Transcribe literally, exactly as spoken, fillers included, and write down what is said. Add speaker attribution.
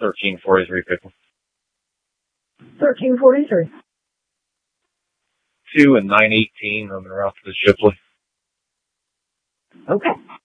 Speaker 1: thirteen forty-three pickle.
Speaker 2: thirteen forty-three.
Speaker 1: Two and nine eighteen on the route to the Shipley.
Speaker 2: Okay.